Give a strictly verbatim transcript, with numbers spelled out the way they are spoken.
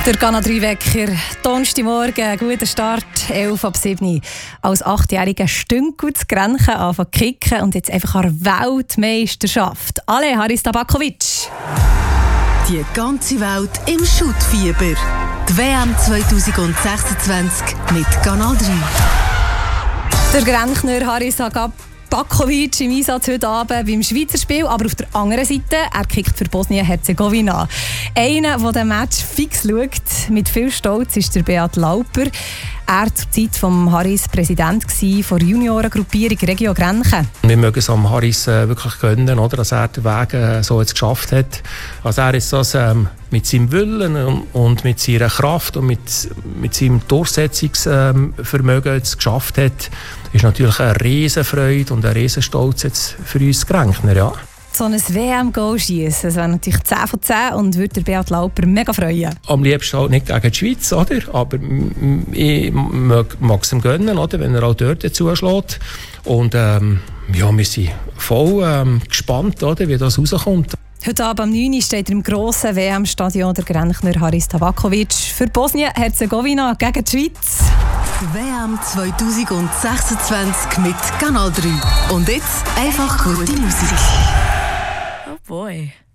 Der Kanal drei Wecker, Donnerstagmorgen, guter Start, elf ab sieben. Als Achtjähriger Stünkel zu Grenchen anfangen zu kicken und jetzt einfach an der Weltmeisterschaft. Alle Haris Tabakovic. Die ganze Welt im Schuttfieber. Die W M zwanzig sechsundzwanzig mit Kanal drei. Der Grenchner Haris Tabakovic im Einsatz heute Abend beim Schweizer Spiel, aber auf der anderen Seite, er kickt für Bosnien-Herzegowina. Einer, der den Match fix schaut, mit viel Stolz, ist der Beat Lauper. Er war zur Zeit von Haris Präsident der Juniorengruppierung Regio Grenchen. Wir mögen es am Haris äh, wirklich gönnen, oder, dass er den Weg äh, so jetzt geschafft hat. Also er ist das ähm, mit seinem Willen und, und mit seiner Kraft und mit, mit seinem Durchsetzungsvermögen jetzt geschafft hat, ist natürlich eine Riesenfreude und ein Riesenstolz jetzt für uns Grenchner, ja. So ein W M-Goal schießen, das wäre natürlich zehn von zehn und würde der Beat Lauper mega freuen. Am liebsten halt nicht gegen die Schweiz, oder? Aber ich mag es ihm gönnen, oder? Wenn er auch dort zuschlägt. Und ähm, ja, wir sind voll ähm, gespannt, oder? Wie das rauskommt. Heute Abend um neun Uhr steht er im grossen W M-Stadion der Grenchner Haris Tabakovic für Bosnien-Herzegowina gegen die Schweiz. W M zwanzig sechsundzwanzig mit Kanal drei. Und jetzt einfach gute Musik. Oh boy.